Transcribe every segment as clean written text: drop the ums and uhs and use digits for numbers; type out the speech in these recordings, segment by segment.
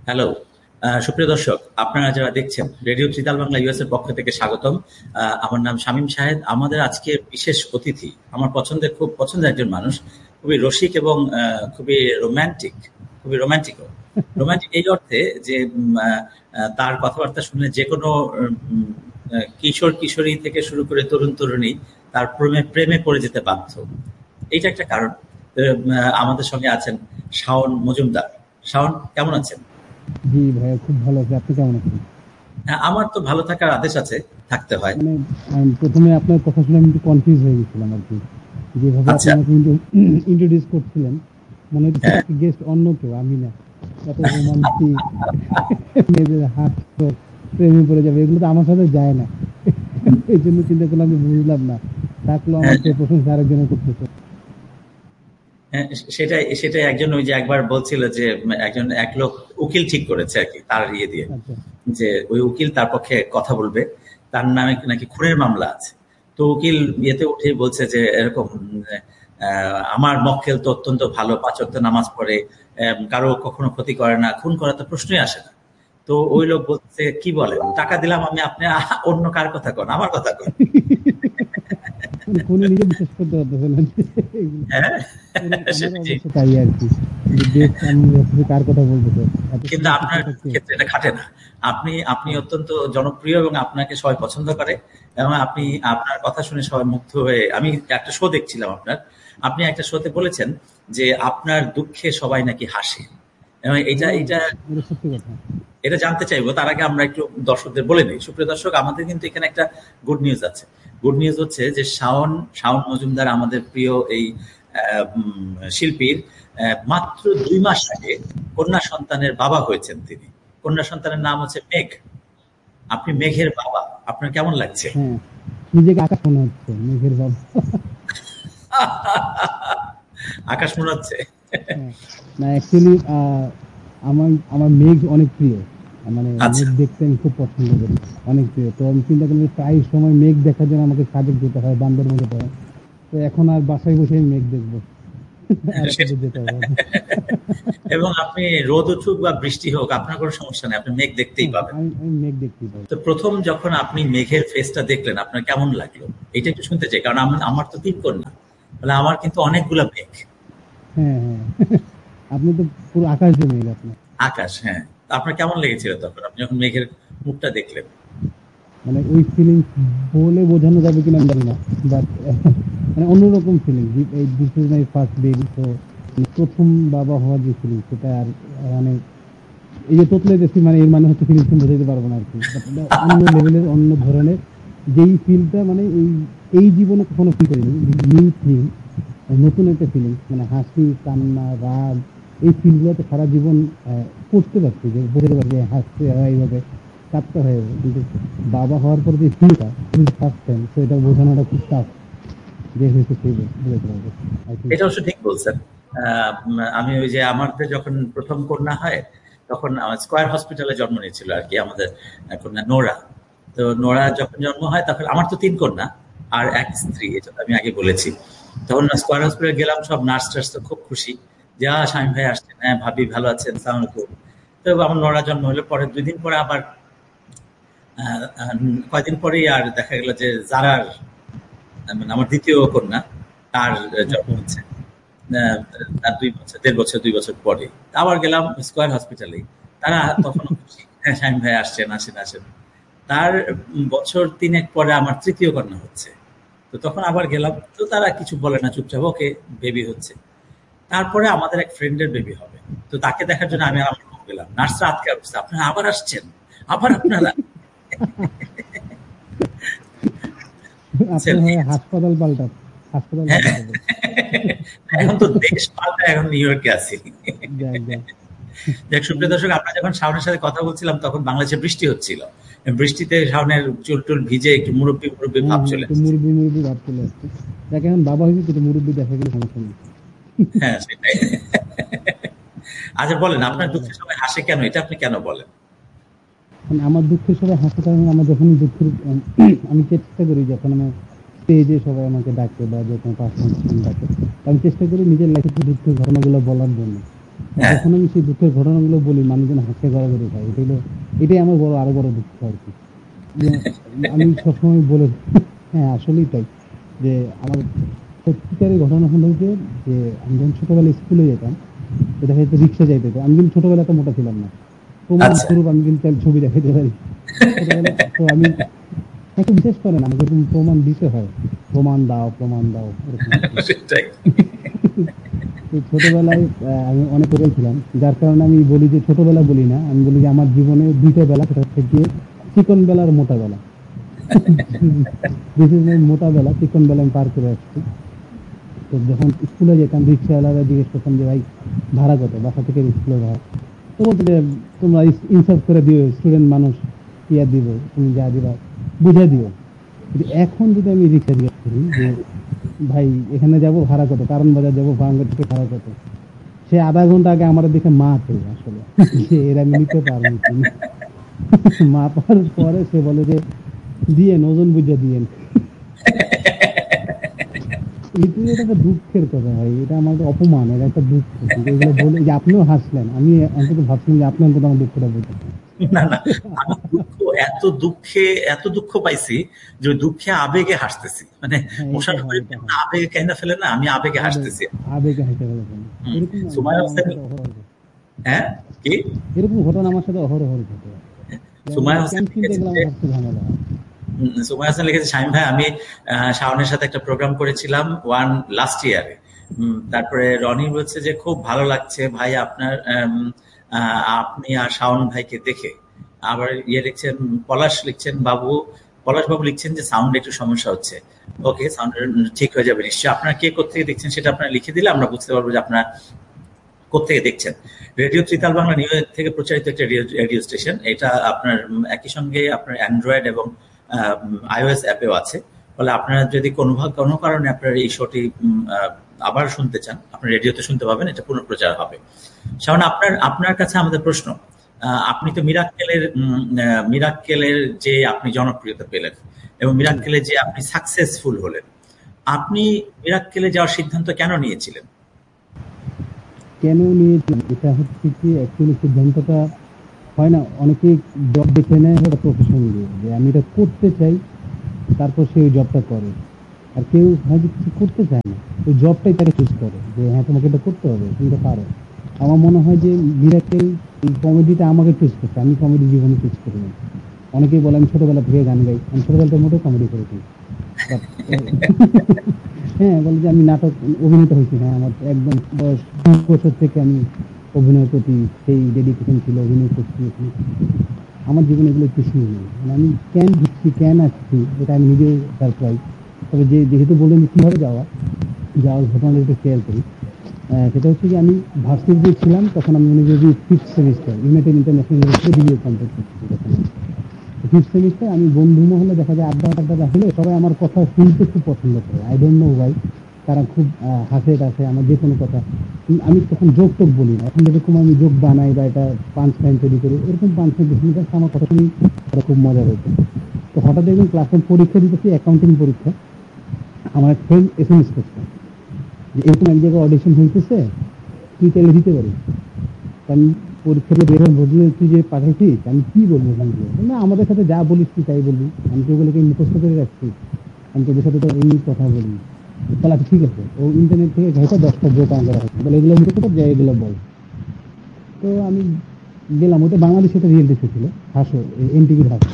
Hello, সুপ্রিয় দর্শক, আপনারা যারা দেখছেন রেডিও ত্রিতাল বাংলা ইউএস এর পক্ষ থেকে স্বাগতম। আমার নাম শামীম শাহেদ। আমাদের আজকে বিশেষ অতিথি আমার খুব পছন্দের একজন মানুষ, খুবই রসিক এবং খুবই রোমান্টিক রোমান্টিক এই অর্থে যে তার কথাবার্তা শুনলে যে কোনো কিশোর কিশোরী থেকে শুরু করে তরুণ তরুণী তার প্রেমে প্রেমে পড়ে যেতে বাধ্য। এইটা একটা কারণ। আমাদের সঙ্গে আছেন শাওন মজুমদার। শাওন, কেমন আছেন? জি ভাইয়া, খুব ভালো আছি। আপনি কেমন আছেন? হ্যাঁ, আমার তো ভালো থাকার আদেশ আছে, থাকতে হয়। মানে প্রথমে আপনার কথা শুনে আমি একটু কনফিউজ হয়ে গেছিলাম আর কি, যেভাবে আপনি আচ্ছা। আমাকে ইন্ট্রোডিউস করছিলেন, মনে হচ্ছে হ্যাঁ। গেস্ট অন্য কেউ, আমি না। এত রোমান্টিক, মেয়েদের হাত প্রেমে পড়ে যাবে, এগুলো তো আমার সাথে যায় না। এই জন্য চিন্তা করলাম, আমি বুঝলাম না থাকলো আমার হ্যাঁ, প্রশংসা আরেকজনের করতেছে। হ্যাঁ, সেটাই সেটাই একজন ওই যে একবার বলছিল যে এক লোক উকিল ঠিক করেছে আর কি, তার ইয়ে দিয়ে, আচ্ছা। যে ওই উকিল তার পক্ষে কথা বলবে, তার নামে নাকি খুনের মামলা আছে। তো উকিল ইয়েতে উঠে বলছে যে এরকম আমার মক্কেল তো অত্যন্ত ভালো, ৫ ওয়াক্ত নামাজ পড়ে, কারো কখনো ক্ষতি করে না, খুন করার তো প্রশ্নই আসে না। তো ওই লোক বলছে, কি বলেন, টাকা দিলাম আমি, আপনি অন্য কার কথা কন, আমার কথা কন। ফোনে নিজে বিশ্বাস করতে পারতেছে না। হ্যাঁ, আমার সেটাই। অবস্থা তাই আর কি, যে বেশ আমি ভাবতেছি কার কথা বলতেছে, এত কিন্তু সুন্দর আপনার শিক্ষাটা কে? ক্ষেত্রে এটা খাটে না। আপনি আপনি অত্যন্ত জনপ্রিয় এবং আপনাকে সবাই পছন্দ করে, এবং আপনি আপনার কথা শুনে সবাই মুগ্ধ হয়ে, আমি একটা শো দেখছিলাম আপনার, আপনি একটা শোতে বলেছেন যে আপনার দুঃখে সবাই নাকি হাসে, এবং এটা হ্যাঁ, এটা এটা সত্যি কথা। এটা জানতে চাইবো। তার আগে আমরা একটু দর্শকদের বলে নিই। সুপ্রিয় দর্শক, আমাদের কিন্তু এখানে একটা গুড নিউজ আছে। গুড নিউজ হচ্ছে যে শাওন শাওন মজুমদার, আমাদের প্রিয় এই শিল্পীর মাত্র ২ মাস আগে কন্যা সন্তানের বাবা হয়েছেন তিনি। কন্যা সন্তানের নাম হচ্ছে মেঘ। আপনি মেঘের বাবা, আপনার কেমন লাগছে? হ্যাঁ, নিজেকে আকাশ মনে হচ্ছে, মেঘের বাবা। আকাশ মনে হচ্ছে? হ্যাঁ, না অ্যাকচুয়ালি আমার আমার মেঘ অনেক প্রিয়। মানে আচ্ছা। মেঘ দেখতে আমি খুব পছন্দ করি, অনেক প্রিয়। তো আমি চিন্তা করি প্রায় সময় মেঘ দেখার জন্য আমাকে সাজেক যেতে হয়, বান্দরবনে পড়ে। তো এখন আর বাসায় বসে আমি মেঘ দেখবো, আর কোথাও যেতে হবে না। এবং আপনি রোদ উঠুক বা বৃষ্টি হোক, আপনার কোনো সমস্যা নেই, আপনি মেঘ দেখতেই হ্যাঁ, পাবেন। আমি মেঘ দেখতেই পাই। তো প্রথম যখন আপনি মেঘের ফেসটা দেখলেন, আপনার কেমন লাগলো? এটা একটু শুনতে চাই, কারণ আমার তো ৩ কন্যা, মানে আমার কিন্তু অনেকগুলা মেঘ। হ্যাঁ, হ্যাঁ। আপনি তো পুরো আকাশ দিয়ে মেঘ আপনি। আকাশ, হ্যাঁ। তো আপনার কেমন লেগেছিল তখন আপনি যখন মেঘের মুখটা দেখলেন? মানে ওই ফিলিংস বলে বোঝানো যাবে কিনা আমি জানি না, বাট মানে অন্যরকম ফিলিংস। এই this is my first baby, তো প্রথম বাবা হওয়ার যে ফিলিংস, সেটা আর মানে এই যে তোতলে গেছি, মানে এর মানে হচ্ছে ফিলিংস বোঝাতে পারবো না আর কি। বাট এটা অন্য লেভেলের, অন্য ধরনের যেই ফিলটা, মানে এই জীবনে কখনো ফিল করিনি। নিউ ফিল, নতুন একটা ফিলিংস, মানে হাসি, কান্না, রাগ, এই ফিলগুলো তো সারা জীবন করতে পারছি, যে বোঝাতে পারছি যে হাসতে হয় এইভাবে, কাঁদতে হয় এভাবে। কিন্তু বাবা হওয়ার পর যে ফিলটা, ফার্স্ট টাইম, তো এটা বোঝানোটা খুব টাফ, যে হয়েছে সেই বোঝাতে পারবে, আই থিঙ্ক এটা সো। অবশ্য ঠিক বলছেন। আমি ওই যে আমাদের যখন প্রথম কন্যা হয়, তখন আমার স্কয়ার হসপিটালে জন্ম নিয়েছিল আর কি আমাদের কন্যা নোরা। তো নোরা যখন জন্ম হয়, তখন আমার তো ৩ কন্যা আর এক স্ত্রী, এটা তো আমি আগে বলেছি। তখন স্কয়ার হসপিটালে গেলাম, সব নার্স টার্স তো খুব খুশি যে স্বামী ভাই আসছেন, হ্যাঁ ভাবি ভালো আছেন, সালাম আলাইকুম। তো আমার নোরা জন্ম হলো, পরে ২ দিন পরে আবার কয়দিন পরেই আর দেখা গেল যে জারার, মানে আমার দ্বিতীয় কন্যা, তার জন্ম আচ্ছা। হচ্ছে। আহ, তার ২ বছর, ১.৫ বছর, ২ বছর পরে আবার গেলাম স্কয়ার হসপিটালে। তারা তখনও খুশি, হ্যাঁ শামীম ভাই আসছেন, আসেন আসেন। তার বছর ৩ পরে আমার তৃতীয় কন্যা হচ্ছে। তো তখন আবার গেলাম, তো তারা কিছু বলে না, চুপচাপ ওকে, বেবি হচ্ছে। তারপরে আমাদের এক ফ্রেন্ডের বেবি হবে। তো তাকে দেখার জন্য আচ্ছা। আমি আমার রুমে গেলাম, নার্সরা আটকে উঠছে, আপনারা আবার আসছেন, আবার আপনারা। আপনি বুঝছেন? হয় হাসপাতাল পাল্টান, হাসপাতাল হ্যাঁ, পাল্টাতে হবে। এখন তো দেশ পাল্টা, এখন নিউ ইয়র্কে আছি। যাক যাক। দেখ সুপ্রিয় মানে দর্শক, আমরা যখন শাওনের সাথে কথা বলছিলাম, তখন বাংলাদেশে বৃষ্টি হচ্ছিল। বৃষ্টিতে শাওনের চুল টুল ভিজে একটু মুরব্বী মুরব্বী হ্যাঁ, ভাব হ্যাঁ, চলে একটু আসছে। মুরব্বি মুরব্বি ভাব চলে আসছে। যাকে এখন বাবা হয়েছে, কিন্তু মুরব্বি দেখা গেলে সমস্যা নেই। হ্যাঁ, সেটাই। আচ্ছা বলেন, ভালো আপনার ভালো। দুঃখে সবাই হাসে কেন, এটা আপনি কেন বলেন? মানে আমার দুঃখের সবাই হাসতে পারে না। আমার যখন দুঃখের আমি চেষ্টা করি, যখন আমার স্টেজে সবাই আমাকে ডাকে বা যখন পারফরমেন্স ডাকে, তো আমি চেষ্টা করি নিজের লাইফের দুঃখের ঘটনাগুলো বলার জন্য। হ্যাঁ যখন আমি সেই দুঃখের ঘটনাগুলো বলি, মানুষজন হাসতে গড়াগড়ি খায়। এটাই আমার বড়, আরো বড় দুঃখ আর কি। যে আমি সবসময় বলে হ্যাঁ, আসলেই তাই। যে আমার সত্যিকারের ঘটনা হলো যে আমি যখন ছোটবেলায় স্কুলে যেতাম, তো দেখা যেত রিক্সা যাইতে হতো। আমি কিন্তু ছোটবেলায় এত মোটা ছিলাম না। আচ্ছা প্রমাণস্বরূপ আমি কিন্তু তার ছবি দেখাইতে পারি। ছোটবেলায় তো আমি একটু বিশেষ করেন আমাকে এরকম প্রমাণ দিতে হয়, প্রমাণ দাও, প্রমাণ দাও, এরকম আর কি। সেটাই। তো ছোটবেলায় আমি অনেক করে ছিলাম, যার কারণে আমি বলি যে ছোটবেলা বলি না, আমি বলি যে আমার জীবনে দুইটা বেলা, সেটা হচ্ছে গিয়ে চিকন বেলা আর মোটা বেলা। দিস ইজ মাই মোটা বেলা, চিকন বেলা আমি পার করে আসছি। তো যখন স্কুলে যেতাম, রিক্সাওয়ালারা জিজ্ঞেস করতাম যে ভাই ভাড়া কত, বাসা থেকে স্কুলের ভাড়া। তো বলতে যে তোমরা ইনসাফ করে দিও, স্টুডেন্ট মানুষ, কি আর দিব, তুমি যা দিবা বুঝে দিও। কিন্তু এখন যদি আমি রিক্সা জিজ্ঞেস করি যে ভাই এখানে যাবো ভাড়া কত, কারণ বাজার যাবো ভাঙ্গা থেকে ভাড়া কত, সে আধা ঘন্টা আগে আমার দিকে মা পেয়ে আসলে যে এরা আমি নিতে পারবো কিনা। মা পাওয়ার পরে সে বলে যে দিয়েন, ওজন বুঝে দিয়েন। এটা একটা দুঃখের কথা ভাই, এটা আমার একটা অপমান, এটা একটা দুঃখ। কিন্তু এগুলো বলে যে আপনিও হাসলেন, আমি অন্তত ভাবছিলাম যে আপনি অন্তত আমার দুঃখটা বুঝেন। না না, আমি এত দুঃখ পাইছি যে ওই দুঃখে আবেগে হাসতেছি, মানে হ্যাঁ, এটা হয়, মোশাররফ এটা যেমন হয়। আবেগে কেঁদে ফেলে না, আমি আবেগে আবেগ, হাসতেছি। আবেগে হেসে ফেলেছেন। হুম। এরকম সুমাইয়া ঘটনা আমার হোসেন, সাথে অহরহ ঘটে। হ্যাঁ কি, এরকম ঘটনা আমার সাথে অহরহ ঘটে। যেমন সুমাইয়া হোসেন কেন চিনতে লিখেছেন গেলে যে আমার সবচেয়ে ঝামেলা হয়। সুমাইয়া হাসান লিখেছে, শামীম ভাই আমি শাওনের সাথে একটা প্রোগ্রাম করেছিলাম লাস্ট ইয়ারে। তারপরে রনি বলছে যে খুব ভালো লাগছে ভাই আপনার আপনি আর শাওন ভাইকে দেখে। আবার ইয়ে লিখছেন, পলাশ লিখছেন বাবু, পলাশ বাবু লিখছেন যে সাউন্ড একটু সমস্যা হচ্ছে। ওকে, সাউন্ড ঠিক হয়ে যাবে নিশ্চয়ই। আপনারা কে কোথেকে দেখছেন সেটা আপনারা লিখে দিলে আমরা বুঝতে পারবো যে আপনারা কোথেকে দেখছেন। Radio tritaal Bangla new York থেকে প্রচারিত একটা রেডিও স্টেশন। এটা আপনার একই সঙ্গে আপনার অ্যান্ড্রয়েড এবং আইওএস অ্যাপেও আছে। ফলে আপনারা যদি কোনো কারণে আপনার এই শোটি আবার শুনতে চান, আপনি রেডিওতে শুনতে পাবেন, এটা পুনঃপ্রচার হবে। শাওন, আপনার আপনার কাছে আমাদের প্রশ্ন, আপনি তো মিরাক্কেলের যে আপনি জনপ্রিয়তা পেলেন এবং হুম। মিরাক্কেলে যে আপনি সাকসেসফুল হলেন, আপনি মিরাক্কেলে যাওয়ার সিদ্ধান্ত কেন নিয়েছিলেন? কেন নিয়েছিলাম, এটা হচ্ছে কি অ্যাকচুয়ালি সিদ্ধান্তটা হয় না, অনেকেই জব বেছে নেয় একটা প্রফেশন দিয়ে, যে আমি এটা করতে চাই, তারপর সে ওই জবটা করে। আর কেউ হয়তো কিছু করতে চায় না, ওই জবটাই তাকে চুজ করে যে হ্যাঁ তোমাকে এটা করতে হবে, তুমি এটা পারো। আমার মনে হয় যে মিরাকেল এই কমেডিটা আমাকে চুজ করছে, আমি কমেডি জীবনে চুজ করি না। অনেকেই বলে আমি ছোটবেলা থেকে গান গাই, আমি ছোটবেলাতে মোটেও কমেডি করেছি। বাট হ্যাঁ, বলে যে আমি নাটক অভিনেতা হয়েছি, হ্যাঁ আমার একদম বয়স ২ বছর থেকে আমি অভিনয়ের প্রতি সেই ডেডিকেশন ছিল, অভিনয় করছি। আমার জীবনে এগুলো কিছুই নেই, মানে আমি কেন ঢুকছি, কেন আসছি, এটা আমি নিজেও সারপ্রাইজ। তবে যেহেতু বললেন যে কীভাবে যাওয়ার ঘটনাটা একটু শেয়ার করি। সেটা হচ্ছে যে আমি ভার্সিটিতে ছিলাম, তখন আমি মনে করি 5th semester, United international university BBA complete করছি তখন। 5th সেমিস্টার আমি বন্ধু মহলে দেখা যায় আড্ডা টাড্ডা রাখলে সবাই আমার কথা শুনতে খুব পছন্দ করে, আই ডোন্ট নো ওয়াই। তারা খুব হাসে টাসে আমার যে কোনো কথা। আমি তখন জোক টোক বলি না, এখন যেরকম আমি জোক বানাই বা এটা পাঞ্চ লাইন তৈরি করি, এরকম পাঞ্চ লাইন বেশি না, আমার কথা শুনি তারা খুব মজা হয়েছে। তো হঠাৎ একদিন ক্লাসের পরীক্ষা দিতেছি, অ্যাকাউন্টিং পরীক্ষা। আমার এক ফ্রেন্ড এসএমএস করছে যে এরকম এক জায়গায় অডিশন হইতেছে, তুই চাইলে দিতে পারিস। আমি পরীক্ষাতে বের হয়ে বললি তুই যে পাঠাইছিস, আমি কি বলবো বন্ধু, না আমাদের সাথে যা বলিস তুই তাই বলবি, আমি তো ওগুলোকে মুখস্থ করে রাখছি, আমি তোদের সাথে তো এমনি কথা বলি। তাহলে আচ্ছা ঠিক আছে, ও ইন্টারনেট থেকে ঘেঁটে 10টা জোক আনতে রাখছে, বলে এগুলো মুখে কথা যায়, এগুলো বল। তো আমি গেলাম, ওটা বাংলাদেশে একটা রিয়েলিটি ছিল, হাসো, এনটিভির হাসো।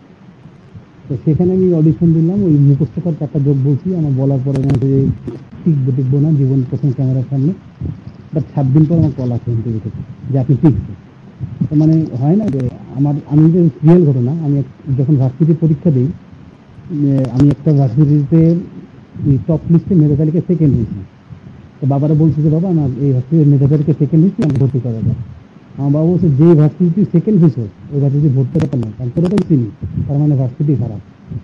তো সেখানে আমি অডিশন দিলাম, ওই মুখস্থকার 4টা জোক বলছি, আমার বলার পরে মনে হচ্ছে যে টিকবো না, জীবন প্রথম ক্যামেরার সামনে। বাট 7 দিন পর আমার কল আসে ইন্টারভিউ থেকে যে আপনি টিকছেন। তো মানে হয় না যে আমি যে রিয়েল ঘটনা, আমি যখন ভার্সিটি পরীক্ষা দিই, আমি একটা ভার্সিটিতে টপ লিস্টে মেধা তালিকা সেকেন্ড হয়েছি। তো বাবারা বলছে যে বাবা আমার এই ভার্সিটির মেধা তালিকা সেকেন্ড হয়েছি, আমি ভর্তি করা যায়। আমার বাবা বলছে যে ভার্সিটি সেকেন্ড হয়েছে ওই ভার্সিটি ভর্তি করা নয়, কারণ তোরা তো চিনি, তার মানে ভার্সিটি খারাপ।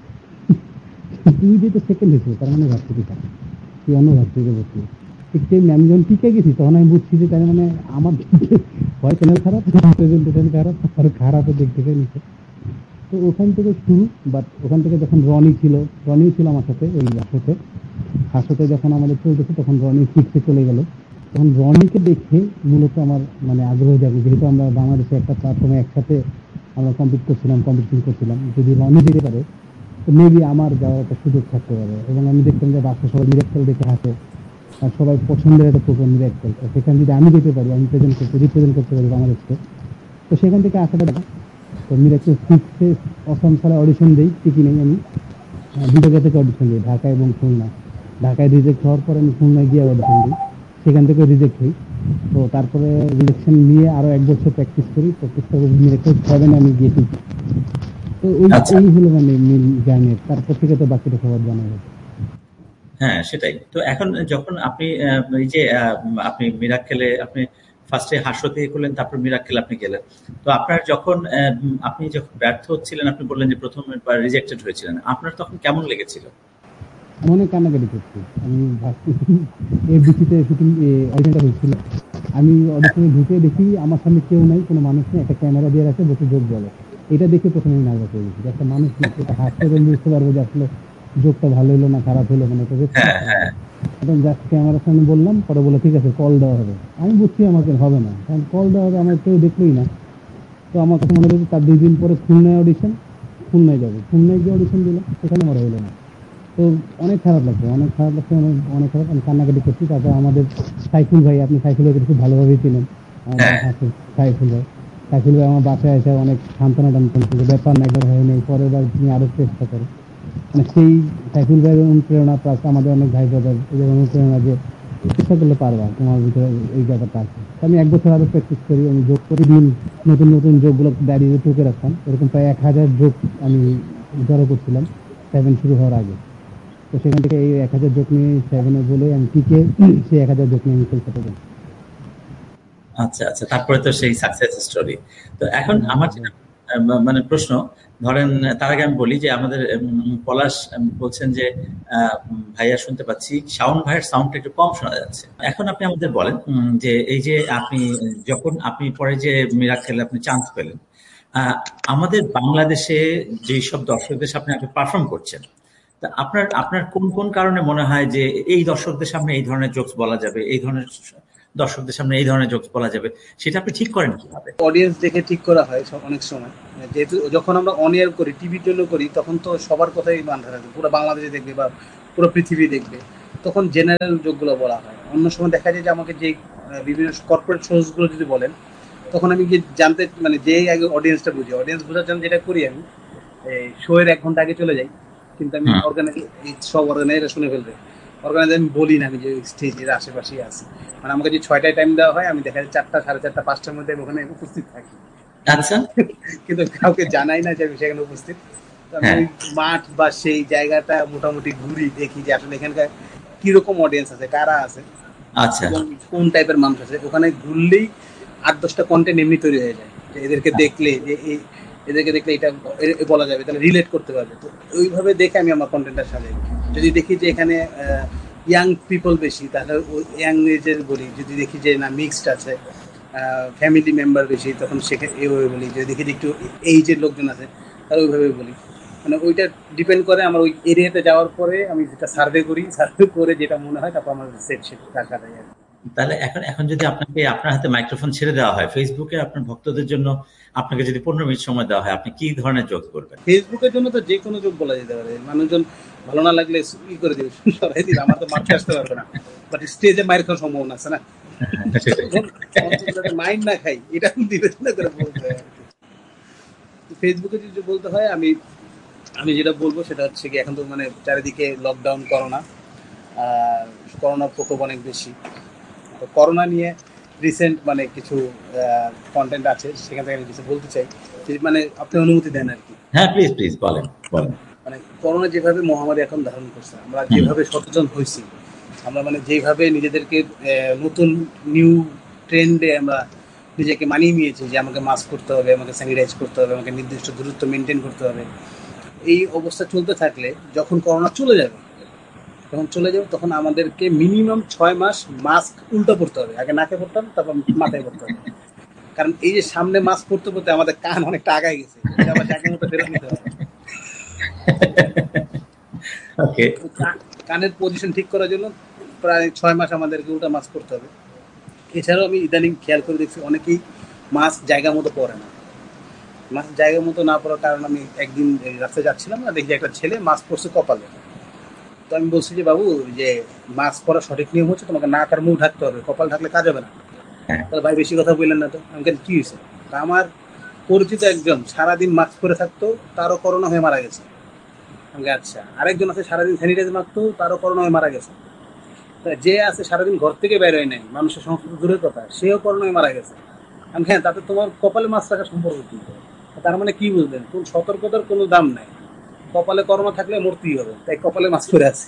তুই যেহেতু সেকেন্ড হয়েছে তার মানে ভার্সিটি খারাপ, তুই অন্য ভার্সিটিতে ভর্তি। ঠিক তেমনি আমি যখন টিকে গেছি তখন আমি বুঝছি যে তার মানে আমার হয় চ্যানেল খারাপ, প্রেজেন্টেশন খারাপ, আর খারাপও দিক থেকে নিচ্ছে। তো ওখান থেকে শুরু। বাট ওখান থেকে যখন রনি ছিল আমার সাথে ওই হাসতে যখন আমাদের চলতেছে, তখন রনি 6-এ চলে গেল। তখন রনিকে দেখে মূলত আমার মানে আগ্রহ জাগে, যেহেতু আমরা বাংলাদেশে একটা প্ল্যাটফর্মে একসাথে আমরা কম্পিটিশন করছিলাম, যদি রনি যেতে পারে তো মেবি আমার যাওয়ার একটা সুযোগ থাকতে পারে। এবং আমি দেখতাম যে বাচ্চা সবাই মিরাক্কেল দেখে হাসে, আর সবাই পছন্দের একটা প্রোগ্রাম মিরাক্কেল, তো সেখানে যদি আমি যেতে পারি, আমি রিপ্রেজেন্ট করতে পারি বাংলাদেশকে, তো সেখান থেকে আশাটা দেখা। তো মিরাক্কেল সিক্সে অসম সালে অডিশন দিই, ঠিকই নেই আমি দুটো জায়গা থেকে অডিশন দিই, ঢাকা এবং খুলনা। ঢাকায় রিজেক্ট হওয়ার পরে আমি খুলনায় গিয়ে অডিশন দিই, সেখান থেকে রিজেক্ট হই। তো তারপরে রিজেকশন নিয়ে আরো 1 বছর প্র্যাকটিস করি, প্র্যাকটিস করে মিরাক্কেল 7 আমি গিয়ে টিকি। তো আচ্ছা, এই হলো মানে মেন জার্নির, তারপর থেকে তো বাকিটা সবার জানা গেছে। হ্যাঁ সেটাই। তো এখন যখন আপনি এই যে আপনি মিরাক্কেলে আপনি ফার্স্টে হাস্যতে করলেন, তারপর মিরাক্কেল আপনি গেলেন। তো আপনার যখন আপনি যখন ব্যর্থ হচ্ছিলেন, আপনি বললেন যে প্রথমবার রিজেক্টেড হয়েছিলেন, আপনার তখন কেমন লেগেছিল? আমি অনেক কান্নাকাটি করছি। আমি ভাবছি এফডিসিতে শুটিং অডিশনটা হয়েছিল, আমি অডিশনে ঢুকে দেখি আমার সামনে কেউ নাই, কোনো মানুষ নেই, একটা ক্যামেরা দিয়ে রাখে, বসে যোগ বলে। এটা দেখে প্রথমে আমি নার্ভাস হয়ে গেছি যে একটা মানুষ এটা হাসতে এবং বুঝতে পারবো যে আসলে যোগটা ভালো হলো না খারাপ হলো, মানে এটা দেখতে হ্যাঁ, খারাপ হ্যাঁ। হয়। এখন জাস্ট ক্যামেরার সামনে বললাম, পরে বলে ঠিক আছে কল দেওয়া হবে। আমি বুঝছি আমাকে হবে না, কারণ কল দেওয়া হবে আমার কেউ দেখলোই না। তো আমার কাছে মনে হচ্ছে তার 2 দিন পরে খুলনায় অডিশন, খুলনায় যাবো, খুলনায় গিয়ে অডিশন দিলাম, সেখানে আমার হলো না। তো অনেক খারাপ লাগছে, অনেক খারাপ লাগছে, অনেক অনেক খারাপ, আমি কান্নাকাটি করছি। তারপর আমাদের সাইফুল ভাই, আপনি সাইফুল ভাইকে খুব ভালোভাবেই চিনেন, আমাদের হ্যাঁ, হাসির সাইফুল ভাই। সাইফুল ভাই আমার বাসায় এসে অনেক সান্ত্বনা টান করছে যে ব্যাপার না, একবার হয় নাই, পরের বার তুমি আরো চেষ্টা করো। মানে সেই সাইফুল ভাইয়ের অনুপ্রেরণা প্লাস আমাদের অনেক ভাই ব্রাদার এদের অনুপ্রেরণা যে চেষ্টা করলে পারবা, তোমার ভিতরে এই ব্যাপারটা আছে। তো আমি 1 বছর আরো প্র্যাকটিস করি, আমি যোগ প্রতিদিন নতুন নতুন যোগগুলো ডায়েরিতে টুকে রাখতাম, এরকম প্রায় 1000 যোগ আমি জড়ো করছিলাম 7 শুরু হওয়ার আগে। তো সেখান থেকে এই 1000 যোগ নিয়ে 7-এ বলে আমি টিকে সেই 1000 যোগ নিয়ে আমি কলকাতা যাই। আচ্ছা, আচ্ছা। তারপরে তো সেই সাকসেস স্টোরি। তো এখন আমার যেটা মানে প্রশ্ন, ধরেন তার আগে আমি বলি যে আমাদের পলাশ বলছেন যে ভাইয়া শুনতে পাচ্ছি শাওন ভাইয়ের সাউন্ডটা একটু কম শোনা যাচ্ছে। এখন আপনি আমাদের বলেন যে এই যে আপনি যখন আপনি পরে যে মিরাক্কেলে আপনি চান্স পেলেন, আহ, আমাদের বাংলাদেশে যেই সব দর্শকদের সামনে আপনি পারফর্ম করছেন, তা আপনার আপনার কোন কোন কারণে মনে হয় যে এই দর্শকদের সামনে এই ধরনের জোকস বলা যাবে, এই ধরনের দর্শকদের সামনে এই ধরনের জোকস বলা যাবে, সেটা আপনি ঠিক করেন কিভাবে? অডিয়েন্স দেখে ঠিক করা হয় অনেক সময়। যেহেতু যখন আমরা অন এয়ার করি, টিভির জন্য করি, তখন তো সবার কথাই মাথায় রাখবে, পুরো বাংলাদেশে দেখবে বা পুরো পৃথিবী দেখবে, তখন জেনারেল যোগগুলো বলা হয়। অন্য সময় দেখা যায় যে আমাকে যে বিভিন্ন কর্পোরেট শোজগুলো যদি বলেন, তখন আমি গিয়ে জানতে মানে যে আগে অডিয়েন্সটা বুঝি, অডিয়েন্স বোঝার জন্য যেটা করি আমি এই শো এর 1 ঘন্টা আগে চলে যাই। কিন্তু আমি হুম। সব অর্গানাইজার শুনে ফেলবে, অর্গানাইজার আমি বলি না আমি যে স্টেজের আশেপাশেই আছি। মানে আমাকে যে 6টায় টাইম দেওয়া হয়, আমি দেখা যায় 4টা, 4:30, 5টার মধ্যে আমি ওখানে উপস্থিত থাকি। কিন্তু আচ্ছা। কিন্তু কাউকে জানাই না যে আমি সেখানে উপস্থিত। তো আমি হ্যাঁ। ওই মাঠ বা সেই জায়গাটা মোটামুটি ঘুরি, দেখি যে আসলে এখানকার কিরকম অডিয়েন্স আছে, কারা আছে আচ্ছা, এবং কোন টাইপের মানুষ আছে। ওখানে ঘুরলেই 8-10টা কন্টেন্ট এমনি তৈরি হয়ে যায়, যে এদেরকে দেখলে যে এই এদেরকে দেখলে এটা বলা যাবে, তাহলে রিলেট করতে পারবে। তো ওইভাবে দেখে আমি আমার কন্টেন্টটা সাজাই। যদি দেখি যে এখানে ইয়াং পিপল বেশি, তাহলে ওই ইয়াং এজের বলি। যদি দেখি যে না মিক্সড আছে, ফ্যামিলি মেম্বার বেশি, তখন সেখানে এইভাবে বলি। যদি দেখি যে একটু এইজের লোকজন আছে, তাহলে ওইভাবে বলি। মানে ওইটা ডিপেন্ড করে আমার ওই এরিয়াতে যাওয়ার পরে আমি যেটা সার্ভে করি, সার্ভে করে যেটা মনে হয়, তারপর আমার সেট রাখা যায় আর কি। তাহলে এখন এখন যদি আপনাকে আপনার হাতে মাইক্রোফোন ছেড়ে দেওয়া হয়, ফেসবুকে আপনার ভক্তদের জন্য আপনাকে যদি 15 মিনিট সময় দেওয়া হয়, আপনি কি ধরনের জোক করবেন? ফেসবুকের জন্য তো যে কোনো যোগ বলা যেতে পারে। মানুষজন ভালো না লাগলে ই করে দিবে, সরাই দিবে, আমার তো মারতে আসতে পারবে না। বাট স্টেজে মায়ের খাওয়ার সম্ভাবনা আছে না, সেটাই। মাইন্ড না খাই, এটা বিবেচনা করে বলতে হয়। ফেসবুকে যদি বলতে হয়, আমি আমি যেটা বলবো সেটা হচ্ছে কি, এখন তো মানে চারিদিকে লকডাউন, করোনা, আর করোনার প্রকোপ অনেক বেশি। তো করোনা নিয়ে রিসেন্ট মানে কিছু কন্টেন্ট আছে, সেখান থেকে আমি কিছু বলতে চাই, যে মানে আপনি অনুমতি দেন আর কি। হ্যাঁ, প্লিজ প্লিজ বলেন, বলেন। মানে করোনা যেভাবে মহামারী এখন ধারণ করছে, আমরা হুম। যেভাবে সচেতন হয়েছি, আমরা মানে যেভাবে নিজেদেরকে নতুন নিউ ট্রেন্ডে আমরা নিজেকে মানিয়ে নিয়েছি, যে আমাকে মাস্ক করতে হবে, আমাকে স্যানিটাইজ করতে হবে, আমাকে নির্দিষ্ট দূরত্ব মেনটেন করতে হবে। এই অবস্থা চলতে থাকলে যখন করোনা চলে যাবে, তখন আমাদেরকে মিনিমাম 6 মাস মাস্ক উল্টো পড়তে হবে। আগে নাকে পড়তাম, তারপর মাথায় পড়তে হবে। কারণ এই যে সামনে মাস্ক পড়তে পড়তে আমাদের কান অনেকটা আগায় গেছে, এটা আবার জায়গার মতো ফেরত নিতে হবে। ওকে। কানের পজিশন ঠিক করার জন্য প্রায় 6 মাস আমাদেরকে উল্টা মাস্ক করতে হবে। এছাড়াও আমি ইদানিং খেয়াল করে দেখছি অনেকেই মাস্ক জায়গা মতো পরে না। মাস্ক জায়গা মতো না পড়ার কারণ আমি একদিন এই রাস্তায় যাচ্ছিলাম না, দেখি একটা ছেলে মাস্ক পরছে কপালে। তো আমি বলছি যে বাবু, যে মাস্ক পরা সঠিক নিয়ম হচ্ছে তোমাকে নাক আর মুখ ঢাকতে হবে, কপাল ঢাকলে কাজ হবে না। হ্যাঁ, তাহলে ভাই বেশি কথা বললেন না তো। আমি কেন, কি হয়েছে? তা আমার পরিচিত একজন সারাদিন মাস্ক পরে থাকতো, তারও করোনা হয়ে মারা গেছে। আমি আচ্ছা, আরেকজন আছে সারাদিন স্যানিটাইজার মারতো, তারও করোনা হয়ে মারা গেছে। তা যে আছে সারাদিন ঘর থেকে বের হয় নাই, মানুষের সংস্কৃত দূরের কথা, সেও করোনা হয়ে মারা গেছে। আমি হ্যাঁ, তাতে তোমার কপালে মাস্ক রাখার সম্পর্ক কি? তার মানে কি বুঝলেন? কোন সতর্কতার কোনো দাম নাই। কপালে করোনা থাকলে মরতেই হবে, তাই কপালে মাস্ক পরে আছি।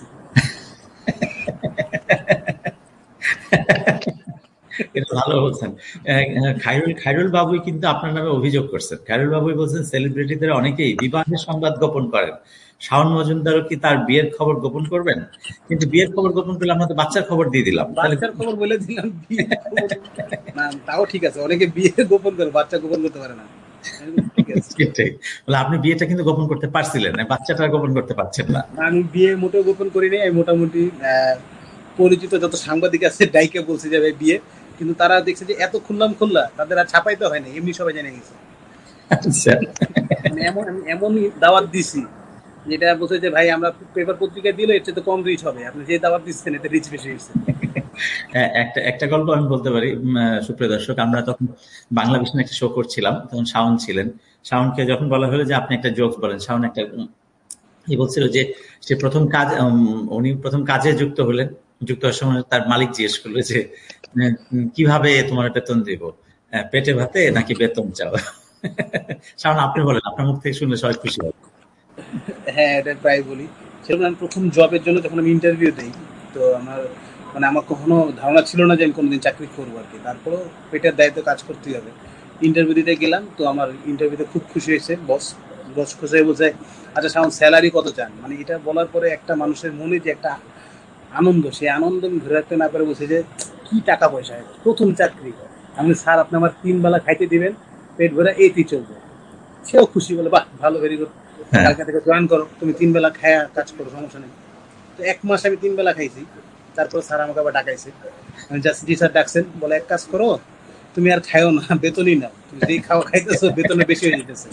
এটা ভালো বলছেন। খায়রুল খায়রুল বাবুই কিন্তু আপনার নামে অভিযোগ করছেন। খায়রুল বাবুই বলছেন সেলিব্রিটিদের অনেকেই বিবাহের সংবাদ গোপন করেন। শাওন মজুমদারও কি তার বিয়ের খবর গোপন করবেন? কিন্তু বিয়ের খবর গোপন করলে আমরা তো বাচ্চার খবর দিয়ে দিলাম, তাহলে বাচ্চার খবর বলে দিলাম, বিয়ের খবর না, তাও ঠিক আছে। অনেকে বিয়ে গোপন করে, বাচ্চা গোপন করতে পারে না। ঠিক আছে, সেটাই। বলে আপনি বিয়েটা কিন্তু গোপন করতে পারছিলেন, বাচ্চাটা গোপন করতে পারছেন না। আমি বিয়ে মোটেও গোপন করি নাই। আমি মোটামুটি পরিচিত যত সাংবাদিক আছে ডাইকে বলছি যে ভাই বিয়ে, কিন্তু তারা দেখছে যে এত খুললাম খুললা, তাদের আর ছাপাইতে হয় না, এমনি সবাই জেনে গেছে। আচ্ছা। মানে আমি এমনই দাওয়াত দিছি যেটা বলছে যে ভাই আমরা পেপার পত্রিকায় দিলে এর চেয়ে তো কম রিচ হবে, আপনি যে দাওয়াত দিচ্ছেন এতে রিচ বেশি হয়েছে। একটা একটা গল্প আমি বলতে পারি। সুপ্রিয় দর্শক, আমরা তখন বাংলা ভিশনে একটা শো করছিলাম, তখন শাওন ছিলেন। শাওনকে যখন বলা হলো যে আপনি একটা জোকস বলেন, শাওন একটা বলছিল যে সে প্রথম কাজ, উনি প্রথম কাজে যুক্ত হলেন। যুক্ত হওয়ার সময় তার মালিক জিজ্ঞেস করলো যে কিভাবে তোমার বেতন দিব, পেটে ভাতে নাকি বেতন চাও? শাওন, আপনি বলেন, আপনার মুখ থেকে শুনলে সবাই খুশি হবে। হ্যাঁ, এটা প্রায় বলি। সেরকম আমি প্রথম জবের জন্য যখন আমি ইন্টারভিউ দিই, তো আমার কখনো ধারণা ছিল না যে আমি কোনোদিন চাকরি করবো আর কি। তারপরেও পেটের দায়িত্ব কাজ করতেই হবে। ইন্টারভিউ দিতে গেলাম, তো আমার ইন্টারভিউতে খুব খুশি হয়েছে বস। বস খুশি হয়ে বলছে, আচ্ছা সাউন্ড স্যালারি কত চান? মানে এটা বলার পরে একটা মানুষের মনে যে একটা আনন্দ, সেই আনন্দ আমি ধরে রাখতে না পারে বলছে যে কি টাকা পয়সা, প্রথম চাকরি। আমি স্যার, আপনি আমার 3 বেলা খাইতে দিবেন, পেট ভরে এইতেই চলবে। সেও খুশি, বলে বাহ ভালো, ভেরি গুড, হ্যাঁ। কালকে থেকে জয়েন করো, তুমি 3 বেলা খায়া কাজ করো, সমস্যা নেই। তো 1 মাস আমি 3 বেলা খাইছি। তারপর স্যার আমাকে আবার ডাকাইছে। আমি জাস্ট জি স্যার ডাকছেন, বলে এক কাজ করো, তুমি আর খাইও না, বেতনই নাও। তুমি যেই খাওয়া খাইতেছো বেতনে বেশি হয়ে যেতেছে,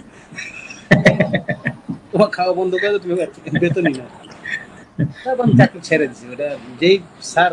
তোমার খাওয়া বন্ধ করে দাও, তুমি বেতনই নাও। তারপর আমি চাকরি ছেড়ে দিছি। ওটা যেই স্যার